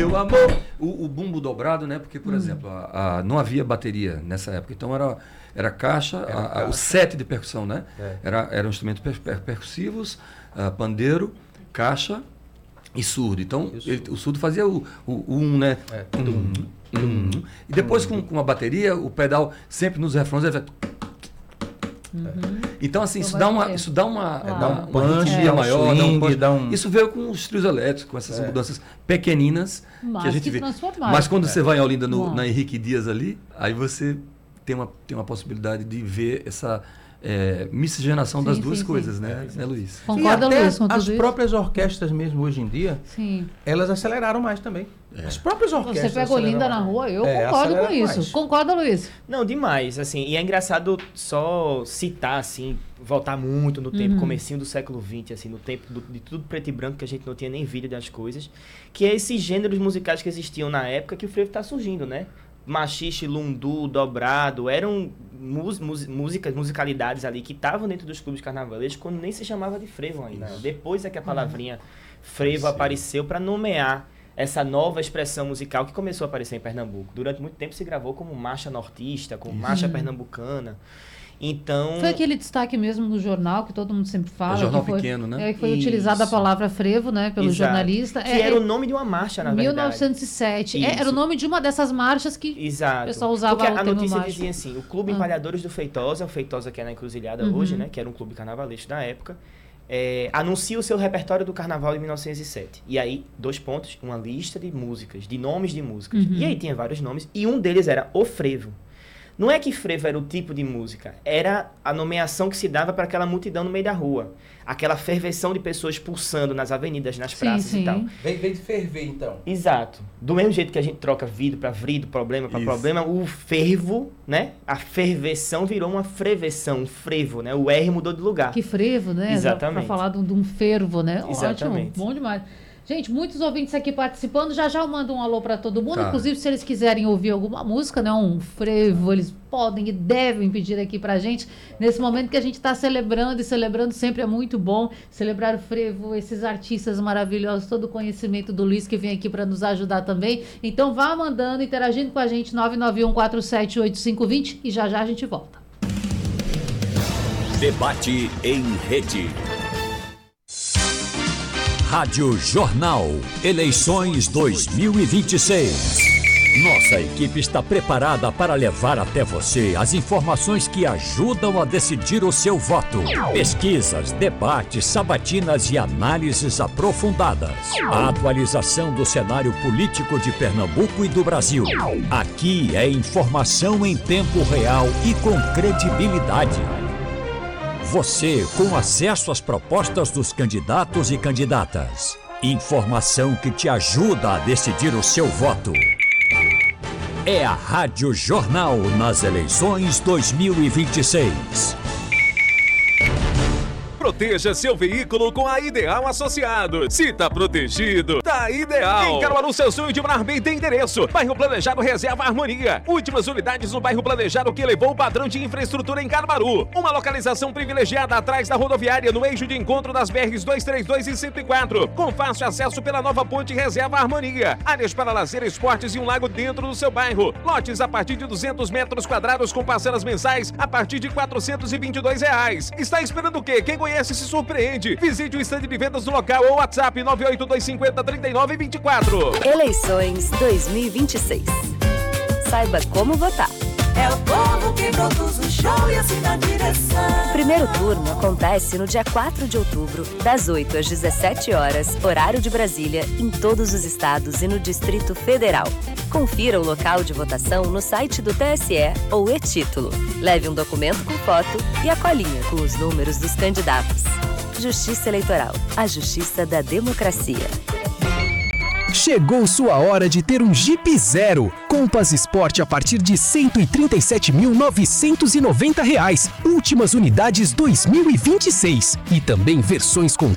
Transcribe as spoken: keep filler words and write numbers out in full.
meu amor. O, o bumbo dobrado, né? Porque, por hum. exemplo, a, a, não havia bateria nessa época. Então era, era caixa, era a, a, caixa. O set de percussão, né? É. Era, eram instrumentos per, per, percussivos, uh, pandeiro, caixa e surdo. Então, e ele, o surdo fazia o, o, o um, né? É. Um, um, um. E depois, com, com a bateria, o pedal sempre nos refrões ele vai... Uhum. Então, assim, isso dá, uma, isso dá uma, ah. dá uma, uma energia é. maior. Swing, dá um punch. dá um... Isso veio com os trios elétricos, com essas é. mudanças pequeninas Mas que a gente que vê. Mas quando é. você vai em Olinda, no, na Henrique Dias ali, aí você tem uma, tem uma possibilidade de ver essa é, miscigenação sim, das duas sim, coisas, sim. né, é, né, Luiz? Concorda, e até Luiz, com as tudo próprias orquestras mesmo hoje em dia, sim. elas aceleraram mais também. É. As próprias orquestras. Você pega Olinda na rua, eu é, concordo com isso. Mais. Concorda, Luiz? Não, demais, assim, e é engraçado só citar, assim, voltar muito no tempo, uhum. comecinho do século vinte, assim, no tempo do, de tudo preto e branco, que a gente não tinha nem vídeo das coisas, que é esses gêneros musicais que existiam na época que o frevo tá surgindo, né? Machixe, lundu, dobrado, eram mus, mus, músicas, musicalidades ali que estavam dentro dos clubes carnavalescos quando nem se chamava de frevo ainda. Isso. Depois é que a palavrinha frevo Sim. apareceu para nomear essa nova expressão musical que começou a aparecer em Pernambuco. Durante muito tempo se gravou como marcha nortista, como Isso. marcha pernambucana. Então... Foi aquele destaque mesmo no jornal, que todo mundo sempre fala. É jornal que foi, pequeno, né? É, que foi Isso. utilizada a palavra frevo, né, pelo Exato. jornalista. Que é, era o nome de uma marcha, na mil verdade. mil novecentos e sete. É, era o nome de uma dessas marchas que Exato. o pessoal usava Porque o a termo notícia marcha. dizia assim, o Clube ah. Empalhadores do Feitosa, o Feitosa que é na Encruzilhada uhum. hoje, né, que era um clube carnavalesco da época, é, anuncia o seu repertório do carnaval de mil novecentos e sete. E aí, dois pontos, uma lista de músicas, de nomes de músicas. Uhum. E aí tinha vários nomes, e um deles era O Frevo. Não é que frevo era o tipo de música, era a nomeação que se dava para aquela multidão no meio da rua. Aquela ferveção de pessoas pulsando nas avenidas, nas sim, praças sim. e tal. Vem, vem de ferver, então. Exato. Do mesmo jeito que a gente troca vidro para vrido, problema para problema, o fervo, né? A ferveção virou uma freveção, um frevo, né? O R mudou de lugar. Que frevo, né? Exatamente. Para falar de um, de um fervo, né? Exatamente. Ótimo, bom demais. Gente, muitos ouvintes aqui participando, já já eu mando um alô para todo mundo, tá. Inclusive se eles quiserem ouvir alguma música, né, um frevo, eles podem e devem pedir aqui pra gente, nesse momento que a gente está celebrando, e celebrando sempre é muito bom, celebrar o frevo, esses artistas maravilhosos, todo o conhecimento do Luiz que vem aqui para nos ajudar também, então vá mandando, interagindo com a gente, nove nove um quatro sete oito cinco dois zero, e já já a gente volta. Debate em rede. Rádio Jornal, eleições dois mil e vinte e seis. Nossa equipe está preparada para levar até você as informações que ajudam a decidir o seu voto. Pesquisas, debates, sabatinas e análises aprofundadas. A atualização do cenário político de Pernambuco e do Brasil. Aqui é informação em tempo real e com credibilidade. Você com acesso às propostas dos candidatos e candidatas. Informação que te ajuda a decidir o seu voto. É a Rádio Jornal nas eleições dois mil e vinte e seis. Proteja seu veículo com a Ideal Associados. Se tá protegido, tá ideal. Em Caruaru, seu sonho de morar bem tem endereço. Bairro Planejado Reserva Harmonia. Últimas unidades no bairro Planejado que elevou o padrão de infraestrutura em Caruaru. Uma localização privilegiada atrás da rodoviária no eixo de encontro das B Rs duzentos e trinta e dois e cento e quatro. Com fácil acesso pela nova ponte Reserva Harmonia. Áreas para lazer, esportes e um lago dentro do seu bairro. Lotes a partir de duzentos metros quadrados com parcelas mensais a partir de quatrocentos e vinte e dois reais. Está esperando o quê? Quem conhece se surpreende. Visite o estande de vendas no local ou WhatsApp nove oito dois cinco zero, três nove dois quatro. Eleições dois mil e vinte e seis. Saiba como votar. É o povo que produz o show e assim na direção. O primeiro turno acontece no dia quatro de outubro, das oito às dezessete horas, horário de Brasília, em todos os estados e no Distrito Federal. Confira o local de votação no site do T S E ou e-título. Leve um documento com foto e a colinha com os números dos candidatos. Justiça Eleitoral, a justiça da democracia. Chegou sua hora de ter um Jeep Zero. Compass Sport a partir de cento e trinta e sete mil novecentos e noventa reais. Últimas unidades dois mil e vinte e seis. E também versões com